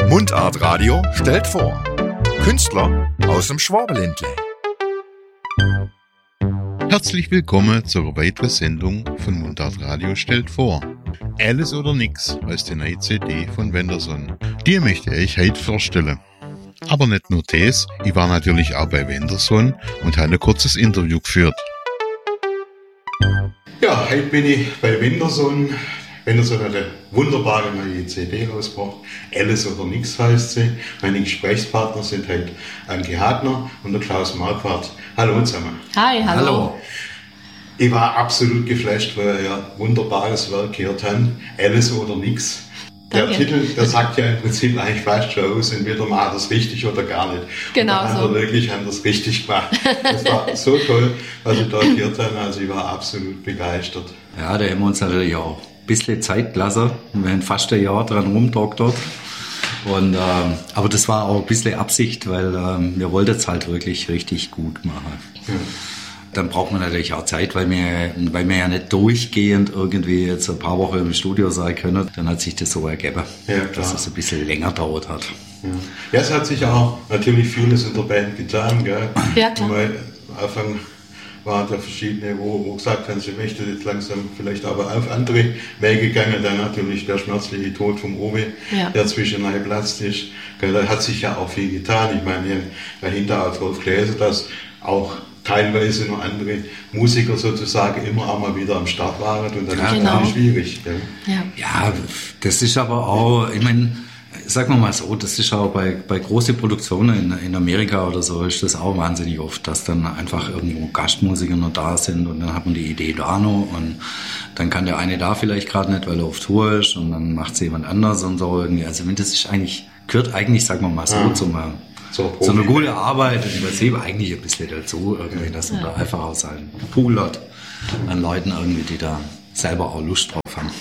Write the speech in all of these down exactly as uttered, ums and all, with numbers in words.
Mundart Radio stellt vor. Künstler aus dem Schwabenländle. Herzlich willkommen zur weiteren Sendung von Mundart Radio stellt vor. Alles oder nix heißt die neue C D von Wenderson. Die möchte ich heute vorstellen. Aber nicht nur das, ich war natürlich auch bei Wenderson und habe ein kurzes Interview geführt. Ja, heute bin ich bei Wenderson. Wenderson hat eine wunderbare neue C D rausgebracht. Alles oder nix heißt sie. Meine Gesprächspartner sind heute Anke Hagner und der Klaus Marquardt. Hallo zusammen. Hi, hallo. hallo. Ich war absolut geflasht, weil ihr ja wunderbares Werk gehört habt. Alles oder nix. Der Danke. Titel, der sagt ja im Prinzip eigentlich fast schon aus, entweder man hat das richtig oder gar nicht. Genau und so. Haben wir wirklich haben das richtig gemacht. Das war so toll, was ich da gehört habe. Also ich war absolut begeistert. Ja, da haben wir uns natürlich auch ein bisschen Zeit gelassen. Wir haben fast ein Jahr dran rumdoktert. Und, ähm, aber das war auch ein bisschen Absicht, weil ähm, wir wollten es halt wirklich richtig gut machen. Ja. Dann braucht man natürlich auch Zeit, weil wir, weil wir ja nicht durchgehend irgendwie jetzt ein paar Wochen im Studio sein können. Dann hat sich das so ergeben, ja, dass es ein bisschen länger dauert hat. Ja. ja, es hat sich auch natürlich vieles in der Band getan. Gell? Ja, klar. Am Anfang waren da verschiedene, wo, wo gesagt haben, sie möchten jetzt langsam vielleicht aber auf andere Wege gegangen. Dann natürlich der schmerzliche Tod vom Owe, ja. der zwischendurch geplatzt ist. Gell? Da hat sich ja auch viel getan. Ich meine, wir haben dahinter auch drauf gelesen, dass auch teilweise noch andere Musiker sozusagen immer auch mal wieder am Start waren und dann ja, ist es genau. schwierig. Gell? Ja. ja, das ist aber auch, ich meine, sagen wir mal so, das ist auch bei, bei großen Produktionen in, in Amerika oder so, ist das auch wahnsinnig oft, dass dann einfach irgendwo Gastmusiker noch da sind und dann hat man die Idee da noch und dann kann der eine da vielleicht gerade nicht, weil er auf Tour ist und dann macht es jemand anders und so irgendwie. Also das ist eigentlich, gehört eigentlich, sagen wir mal so, ja. zum So, so eine gute Arbeit und ich sehe eigentlich ein bisschen dazu, irgendwie, dass man ja. da einfach auch seinen Pool hat an Leuten irgendwie, die da selber auch Lust drauf haben.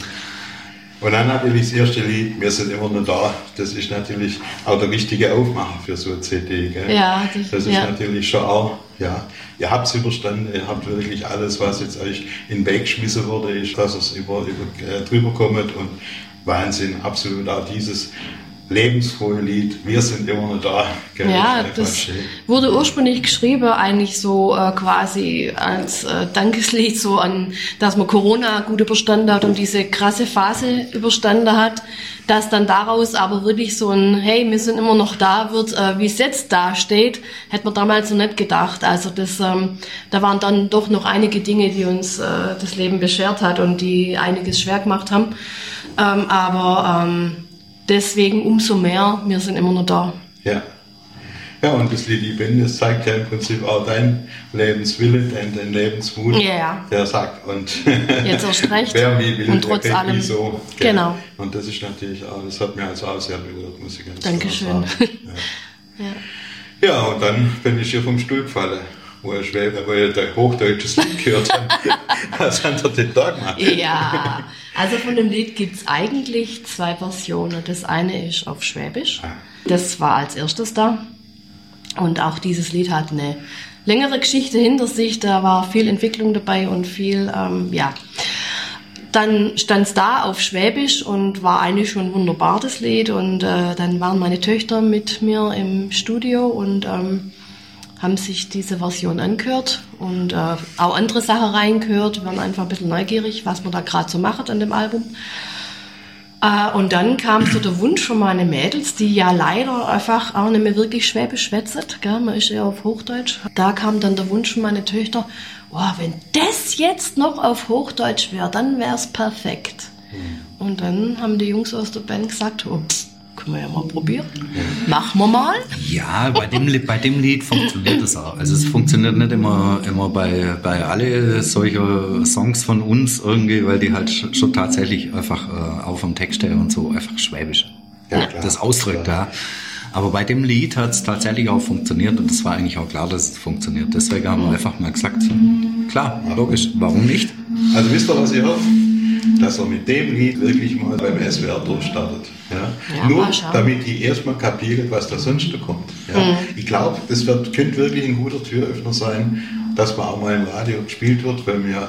Und dann natürlich das erste Lied, wir sind immer noch da, das ist natürlich auch der richtige Aufmacher für so eine C D. Gell? Ja, das, das ist ja. natürlich schon auch, ja, ihr habt es überstanden, ihr habt wirklich alles, was jetzt euch in den Weg geschmissen wurde, ist, dass es über, über, äh, drüber kommt und Wahnsinn, absolut auch dieses lebensfrohe Lied, wir sind immer noch da. Gell? Ja, das schön. Wurde ursprünglich geschrieben, eigentlich so äh, quasi als äh, Dankeslied, so an, dass man Corona gut überstanden hat und diese krasse Phase überstanden hat, dass dann daraus aber wirklich so ein, hey, wir sind immer noch da wird, äh, wie es jetzt da steht, hätte man damals noch nicht gedacht. Also das, ähm, da waren dann doch noch einige Dinge, die uns äh, das Leben beschert hat und die einiges schwer gemacht haben. Ähm, aber ähm, deswegen umso mehr, wir sind immer noch da. Ja. Ja, und das Lied Ich bin, das zeigt ja im Prinzip auch dein Lebenswille, dein, dein Lebensmut, ja. der sagt, und jetzt erst recht. wer wie will, und trotz der allem. wie so. Genau. Und das ist natürlich auch, das hat mir also auch sehr berührt, muss ich ganz Dankeschön. sagen. Ja. ja. ja, und dann bin ich hier vom Stuhl gefallen, wo ich schwebe, wo ich ein hochdeutsches Lied gehört habe. Was haben wir denn da gemacht? Ja, also von dem Lied gibt es eigentlich zwei Versionen. Das eine ist auf Schwäbisch. Das war als erstes da. Und auch dieses Lied hat eine längere Geschichte hinter sich. Da war viel Entwicklung dabei und viel, ähm, ja. Dann stand es da auf Schwäbisch und war eigentlich schon wunderbar, das Lied. Und äh, dann waren meine Töchter mit mir im Studio und ähm, haben sich diese Version angehört und äh, auch andere Sachen reingehört. Wir waren einfach ein bisschen neugierig, was man da gerade so macht an dem Album. Äh, und dann kam so der Wunsch von meinen Mädels, die ja leider einfach auch nicht mehr wirklich Schwäbisch schwätzen, gell? Man ist eher auf Hochdeutsch. Da kam dann der Wunsch von meinen Töchter, oh, wenn das jetzt noch auf Hochdeutsch wäre, dann wäre es perfekt. Mhm. Und dann haben die Jungs aus der Band gesagt, oh, können wir ja mal probieren. Machen wir mal. Ja, bei dem, bei dem Lied funktioniert das auch. Also es funktioniert nicht immer, immer bei, bei alle solche Songs von uns irgendwie, weil die halt schon tatsächlich einfach äh, auch vom Text her und so einfach schwäbisch ja, das ausdrückt. Ja. Aber bei dem Lied hat es tatsächlich auch funktioniert und es war eigentlich auch klar, dass es funktioniert. Deswegen haben wir einfach mal gesagt, klar, logisch, warum nicht? Also wisst ihr, was ich hoffe? Dass er mit dem Lied wirklich mal beim S W R durchstartet. Ja? Ja, Nur damit die erstmal kapieren, was da sonst kommt. Ja? Mhm. Ich glaube, das wird, könnte wirklich ein guter Türöffner sein, dass man auch mal im Radio gespielt wird, weil wir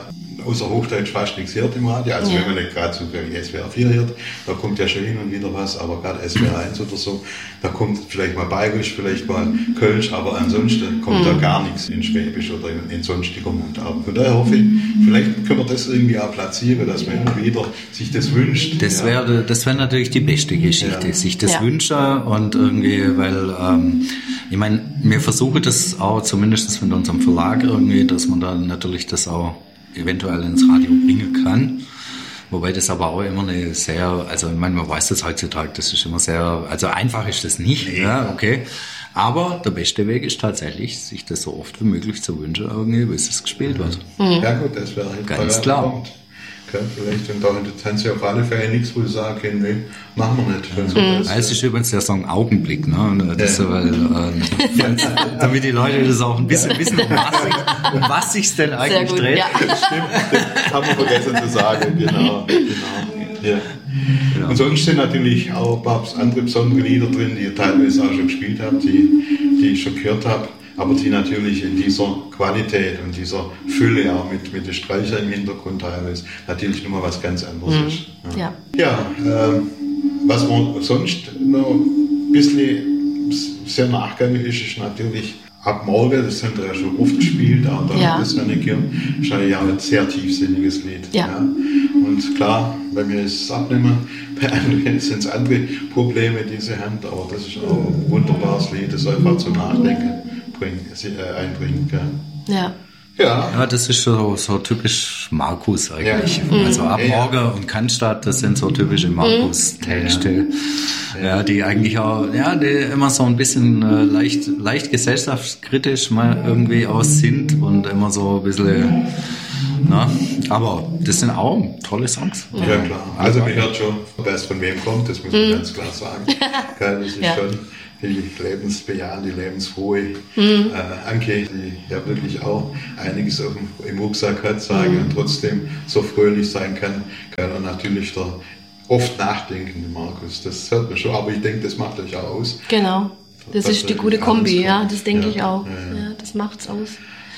außer Hochdeutsch fast nichts hört im Radio. Also ja. wenn man nicht gerade zufällig S W R vier hört, da kommt ja schon hin und wieder was, aber gerade S W R eins oder so, da kommt vielleicht mal Bayerisch, vielleicht mal Kölsch, aber ansonsten kommt mhm. da gar nichts in Schwäbisch oder in, in sonstiger Mundart. Von daher hoffe ich, vielleicht können wir das irgendwie auch platzieren, dass man immer wieder sich das wünscht. Das ja. wäre das wäre natürlich die beste Geschichte, ja. sich das ja. wünschen und irgendwie, weil ähm, ich meine, wir versuchen das auch zumindest mit unserem Verlag irgendwie, dass man dann natürlich das auch eventuell ins Radio bringen kann. Wobei das aber auch immer eine sehr, also ich meine, man weiß das heutzutage, das ist immer sehr, also einfach ist das nicht, nee. ja, okay. Aber der beste Weg ist tatsächlich, sich das so oft wie möglich zu wünschen, irgendwie, bis es gespielt wird. Mhm. Ja gut, das wäre halt ganz klar. Punkt. Okay, vielleicht, und da haben sie auf alle Fälle nichts, wo sie sagen können, nee, machen wir nicht. Mhm. So, das ist übrigens der Song Augenblick, ne? Das ja. weil, äh, damit die Leute das auch ein bisschen wissen, um was sich, um was sich's denn eigentlich gut, dreht. Ja. Stimmt, das haben wir vergessen zu sagen, genau. genau. Ja. Genau. Und sonst sind natürlich auch ein paar andere besondere Lieder drin, die ihr teilweise auch schon gespielt habt, die, die ich schon gehört habe. Aber die natürlich in dieser Qualität und dieser Fülle auch mit, mit den Streichern im Hintergrund teilweise natürlich nochmal was ganz anderes mhm. ist. Ja, ja ähm, was man sonst noch ein bisschen sehr nachgegangen ist, ist natürlich Ab morgen, das haben wir ja schon oft gespielt, auch da ja. das Kirche, ist ja ein sehr tiefsinniges Lied. Ja. Ja. Und klar, wenn wir es abnehmen, bei anderen sind es andere Probleme, die sie haben, aber das ist auch ein wunderbares Lied, das einfach zum Nachdenken bringt, äh, einbringt. Ja. Ja. Ja. Ja, das ist so, so typisch Markus eigentlich. Ja. Also Ab morgen ja. und Cannstatt, das sind so typische Markus-Texte, ja. ja, die eigentlich auch, ja, die immer so ein bisschen äh, leicht, leicht gesellschaftskritisch mal irgendwie aus sind und immer so ein bisschen, na, aber das sind auch tolle Songs. Ja, ja klar. Also man hört schon, wer es von wem kommt, das muss man mhm. ganz klar sagen. Das ist ja. schon die lebensbejahende, lebensfrohe mhm. äh, Anke, die ja wirklich auch einiges auf dem, im Rucksack hat, sagen mhm. und trotzdem so fröhlich sein kann. Und natürlich der oft nachdenkende Markus, das hört man schon, aber ich denke, das macht euch auch aus. Genau, das, das ist die gute Kombi, ja, das denke ja. ich auch. Ja, ja. Ja, das macht's aus.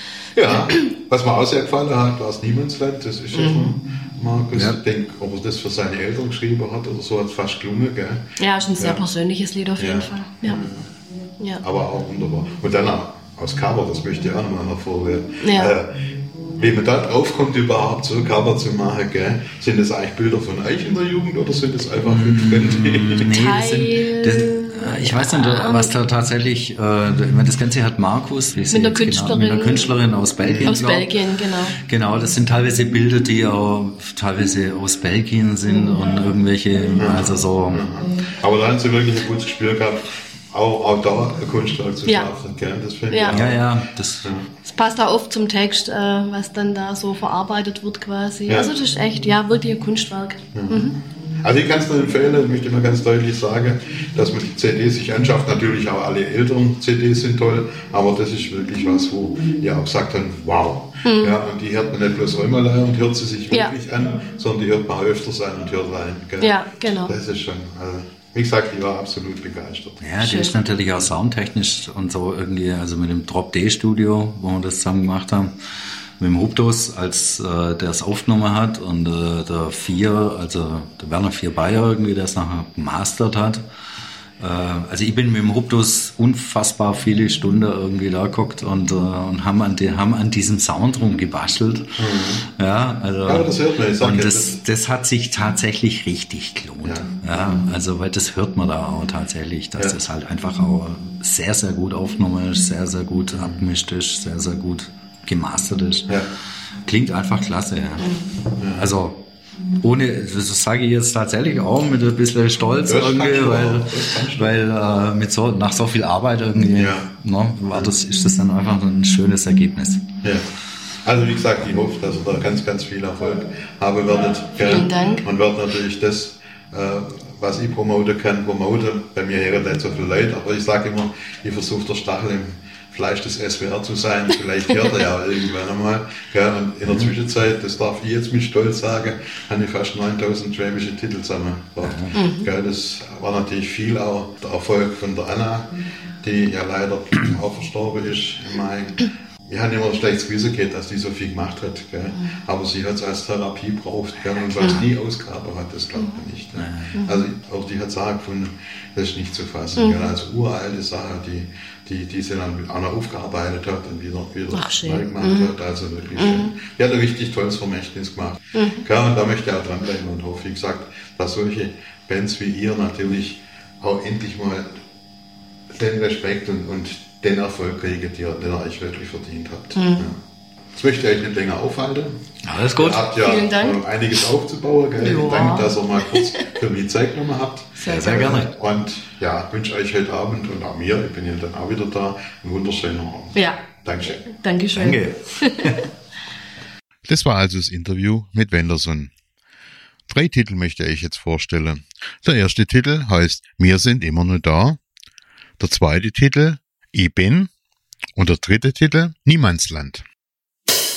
Ja, was mir auch sehr gefallen hat, war das Niemandsland, das ist ja von Markus. Ja. Ich denke, ob er das für seine Eltern geschrieben hat oder so, hat es fast gelungen, gell? Ja, ist ein sehr ja. persönliches Lied auf jeden ja. Fall. Ja. Ja. Ja. Aber auch wunderbar. Und dann auch aus Cover, das möchte ich auch nochmal hervorheben. Ja. Äh, wie man da drauf kommt, überhaupt so ein Cover zu machen, gell? Sind das eigentlich Bilder von euch in der Jugend oder sind das einfach fünf Fremde? Nee, das sind, das, ich weiß nicht, was da tatsächlich, äh, das Ganze hat Markus, wie mit, der Künstlerin, genau, mit einer Künstlerin aus Belgien. Aus Belgien, genau. Genau, das sind teilweise Bilder, die auch teilweise aus Belgien sind mhm. und irgendwelche, also so. Aber da haben sie wirklich ein gutes Gespür gehabt. Auch, auch da ein Kunstwerk zu ja. schaffen, gell? Das finde ja. ich ja, ja, das, ja. das passt auch oft zum Text, äh, was dann da so verarbeitet wird quasi. Ja. Also das ist echt, ja, wirklich ein Kunstwerk. Ja. Mhm. Also ich kann es nur empfehlen, ich möchte immer ganz deutlich sagen, dass man die C D sich anschafft. Natürlich auch alle älteren C Ds sind toll, aber das ist wirklich was, wo ihr auch sagt dann, wow. Mhm. Ja, und die hört man nicht bloß einmal und hört sie sich wirklich ja. an, sondern die hört man öfters an und hört rein. Gell? Ja, genau. Das ist schon... Also, wie gesagt, ich war absolut begeistert. Ja, die ist natürlich auch soundtechnisch und so irgendwie, also mit dem Drop-D-Studio, wo wir das zusammen gemacht haben, mit dem Hubdos, als äh, der es aufgenommen hat und äh, der Vier, also der Werner Vier Bayer irgendwie, der es nachher gemastert hat. Äh, also ich bin mit dem Hubdos unfassbar viele Stunden irgendwie da geguckt und, äh, und haben, an die, haben an diesem Sound rumgebastelt. Mhm. Ja, also, ja, das hört man. Ich sag und jetzt, das, das hat sich tatsächlich richtig gelohnt. Ja. Ja, also weil das hört man da auch tatsächlich, dass ja. das halt einfach auch sehr, sehr gut aufgenommen ist, sehr, sehr gut abgemischt ist, sehr, sehr gut gemastert ist. Ja. Klingt einfach klasse. Ja. Ja. Also ohne, das sage ich jetzt tatsächlich auch mit ein bisschen Stolz das irgendwie, weil, weil äh, mit so, nach so viel Arbeit irgendwie ja. ne, war das, ist das dann einfach ein schönes Ergebnis. Ja. Also wie gesagt, ich hoffe, dass ihr da ganz, ganz viel Erfolg haben werdet. Vielen Dank. Man wird natürlich das, äh, was ich promoten kann, promoten. Bei mir hören nicht so viel Leute, aber ich sage immer, ich versuche der Stachel im Fleisch des S W R zu sein. Vielleicht hört er ja irgendwann einmal. Und in der Zwischenzeit, das darf ich jetzt mit Stolz sagen, habe ich fast neuntausend schwäbische Titel zusammengebracht. Mhm. Das war natürlich viel auch der Erfolg von der Anna, die ja leider auch verstorben ist im Mai. wir haben immer ein schlechtes Gewissen gehabt, dass die so viel gemacht hat. Gell? Mhm. Aber sie hat es als Therapie braucht. Gell? Und was mhm. die Ausgabe hat, das glaubt man nicht. Ne? Mhm. Also auch die hat gesagt, das ist nicht zu fassen. Mhm. Gell? Also uralte Sache, die, die, die sie dann auch noch aufgearbeitet hat und wieder, wieder neu gemacht mhm. hat. Also wirklich schön. Die hat ein richtig tolles Vermächtnis gemacht. Mhm. Gell? Und da möchte ich auch dranbleiben und hoffe, wie gesagt, dass solche Bands wie ihr natürlich auch endlich mal den Respekt und, und den Erfolg kriegen, den ihr euch wirklich verdient habt. Mhm. Ja. Jetzt möchte ich euch nicht länger aufhalten. Alles gut. Ihr habt ja Vielen Dank. einiges aufzubauen. Gell? Vielen Dank, dass ihr mal kurz für mich Zeit genommen habt. Sehr, sehr gerne. Und ja, wünsche euch heute Abend und auch mir, ich bin ja dann auch wieder da, einen wunderschönen Abend. Ja. Dankeschön. Dankeschön. Danke. Das war also das Interview mit Wenderson. Drei Titel möchte ich jetzt vorstellen. Der erste Titel heißt Wir sind immer nur da. Der zweite Titel Ich bin. Und der dritte Titel Niemandsland.